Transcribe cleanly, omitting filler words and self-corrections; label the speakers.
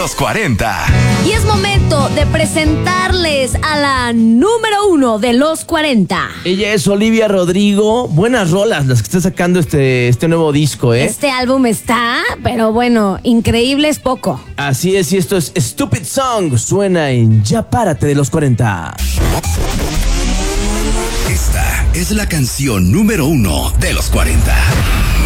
Speaker 1: los 40.
Speaker 2: Y es momento de presentarles a la número 1 de los 40.
Speaker 3: Ella es Olivia Rodrigo. Buenas rolas las que está sacando este nuevo disco, ¿eh?
Speaker 2: Este álbum está, pero bueno, increíble es poco.
Speaker 3: Así es, y esto es Stupid Song. Suena en Ya Párate de los 40.
Speaker 1: Esta es la canción número 1 de los 40.